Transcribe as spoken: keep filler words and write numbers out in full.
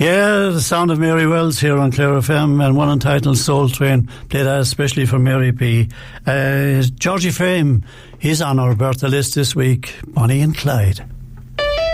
Yeah, the sound of Mary Wells here on Clare F M, and one entitled Soul Train, played that especially for Mary P. Uh, Georgie Fame, he's on our birthday list this week, Bonnie and Clyde.